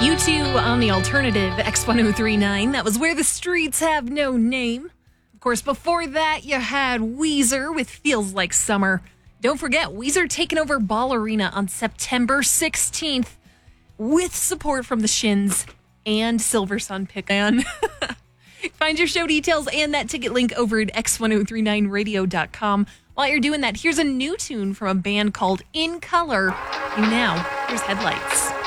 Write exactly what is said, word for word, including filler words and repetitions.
You two on the alternative X ten thirty-nine. That was Where the Streets Have No Name. Of course, before that, you had Weezer with Feels Like Summer. Don't forget, Weezer taking over Ball Arena on September sixteenth with support from the Shins and Silver Sun Pickman. Find your show details and that ticket link over at x ten thirty-nine radio dot com. While you're doing that, here's a new tune from a band called In Color. You now, here's Headlights.